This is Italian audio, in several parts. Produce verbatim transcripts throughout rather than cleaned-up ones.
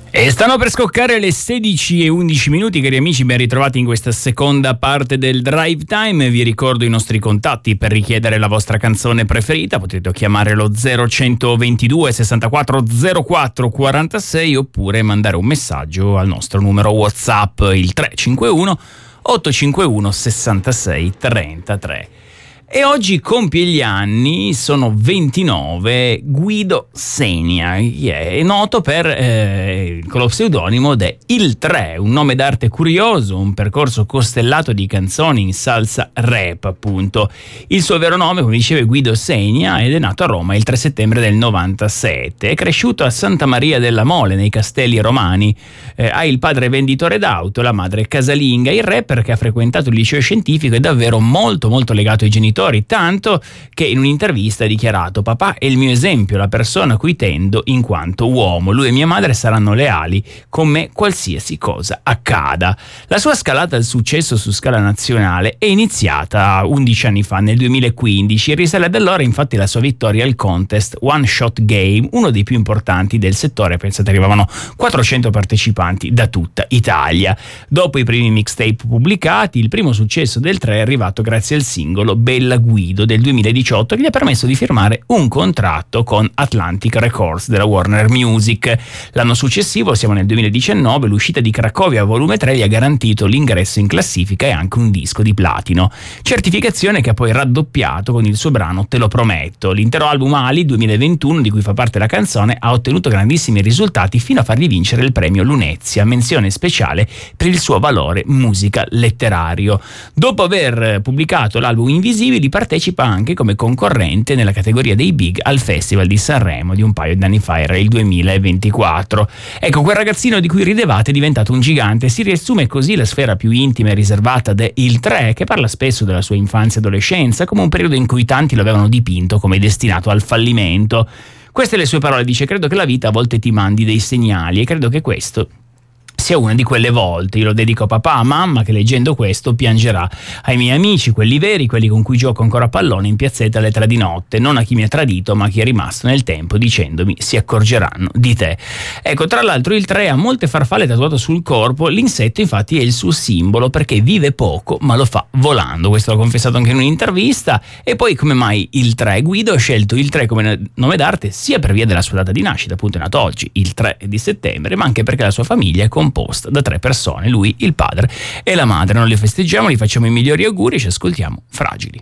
E stanno per scoccare le sedici e undici minuti, cari amici, ben ritrovati in questa seconda parte del Drive Time. Vi ricordo i nostri contatti per richiedere la vostra canzone preferita. Potete chiamare lo zero centoventidue sessantaquattro zero quattro quarantasei oppure mandare un messaggio al nostro numero WhatsApp, il tre cinque uno otto cinque uno sessantasei trentatré. E oggi compie gli anni, sono ventinove, Guido Senia, è noto per, eh, con lo pseudonimo de Il tre, un nome d'arte curioso, un percorso costellato di canzoni in salsa rap, appunto. Il suo vero nome, come dicevo, è Guido Senia ed è nato a Roma il tre settembre del novantasette. È cresciuto a Santa Maria della Mole, nei Castelli Romani. Eh, ha il padre venditore d'auto, la madre casalinga. Il rapper, che ha frequentato il liceo scientifico, è davvero molto molto legato ai genitori, tanto che in un'intervista ha dichiarato: papà è il mio esempio, la persona a cui tendo in quanto uomo, lui e mia madre saranno leali con me qualsiasi cosa accada. La sua scalata al successo su scala nazionale è iniziata undici anni fa, nel duemilaquindici, e risale ad allora infatti la sua vittoria al contest One Shot Game, uno dei più importanti del settore. Pensate, arrivavano quattrocento partecipanti da tutta Italia. Dopo i primi mixtape pubblicati, il primo successo del tre è arrivato grazie al singolo Bella Guido del duemiladiciotto, che gli ha permesso di firmare un contratto con Atlantic Records della Warner Music. L'anno successivo, siamo nel duemiladiciannove, l'uscita di Cracovia volume tre gli ha garantito l'ingresso in classifica e anche un disco di platino, certificazione che ha poi raddoppiato con il suo brano Te lo prometto. L'intero album Ali duemilaventuno, di cui fa parte la canzone, ha ottenuto grandissimi risultati fino a fargli vincere il premio Lunezia, menzione speciale per il suo valore musica letterario. Dopo aver pubblicato l'album Invisibili, partecipa anche come concorrente nella categoria dei Big al Festival di Sanremo di un paio di anni fa, era il duemilaventiquattro. Ecco, quel ragazzino di cui ridevate è diventato un gigante. Si riassume così la sfera più intima e riservata de Il tre, che parla spesso della sua infanzia e adolescenza come un periodo in cui tanti lo avevano dipinto come destinato al fallimento. Queste le sue parole, dice: credo che la vita a volte ti mandi dei segnali e credo che questo sia una di quelle volte. Io lo dedico a papà, a mamma, che leggendo questo piangerà, ai miei amici, quelli veri, quelli con cui gioco ancora a pallone in piazzetta alle tre di notte, non a chi mi ha tradito ma a chi è rimasto nel tempo dicendomi si accorgeranno di te. Ecco, tra l'altro il tre ha molte farfalle tatuato sul corpo. L'insetto infatti è il suo simbolo, perché vive poco ma lo fa volando. Questo l'ho confessato anche in un'intervista. E poi, come mai il tre? Guido ha scelto il tre come nome d'arte sia per via della sua data di nascita, appunto è nato oggi il tre di settembre, ma anche perché la sua famiglia è composta da tre persone, lui, il padre e la madre. Non li festeggiamo, li facciamo i migliori auguri e ci ascoltiamo Fragili.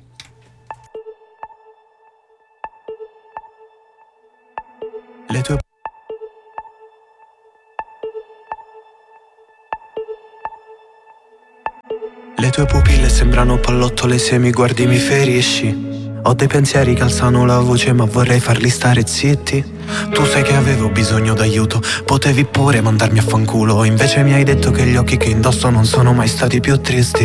Le tue Le tue pupille sembrano pallottole, se mi guardi mi ferisci. Ho dei pensieri che alzano la voce ma vorrei farli stare zitti. Tu sai che avevo bisogno d'aiuto, potevi pure mandarmi a fanculo, invece mi hai detto che gli occhi che indosso non sono mai stati più tristi.